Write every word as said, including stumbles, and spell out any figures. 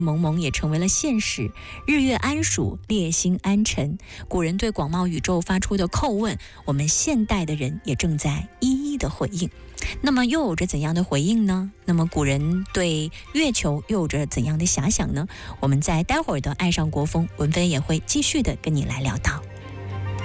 蒙蒙也成为了现实，日月安属，列星安辰。古人对广袤宇宙发出的叩问，我们现代的人也正在一一的回应。那么又有着怎样的回应呢？那么古人对月球又有着怎样的遐想呢？我们在待会儿的爱上国风，文飞也会继续的跟你来聊到。